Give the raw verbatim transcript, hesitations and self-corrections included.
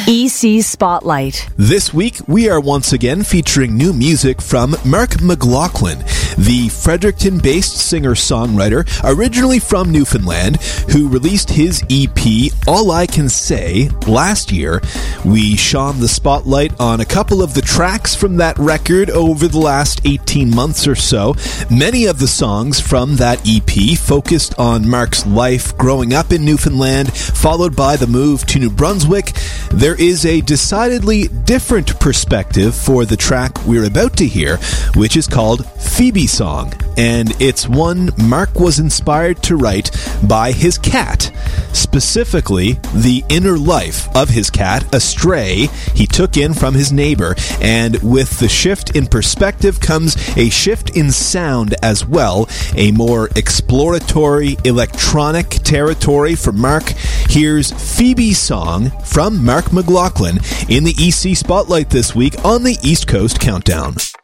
E C Spotlight. This week, we are once again featuring new music from Mark McLaughlin, the Fredericton-based singer-songwriter originally from Newfoundland, who released his E P, All I Can Say, last year. We shone the spotlight on a couple of the tracks from that record over the last eighteen months or so. Many of the songs from that E P focused on Mark's life growing up in Newfoundland, followed by the move to New Brunswick. There is a decidedly different perspective for the track we're about to hear, which is called Phoebe Song, and it's one Mark was inspired to write by his cat, specifically the inner life of his cat, a stray he took in from his neighbor, and with the shift in perspective comes a shift in sound as well, a more exploratory electronic territory for Mark. Here's Phoebe Song from Mark McLaughlin in the E C Spotlight this week on the East Coast Countdown.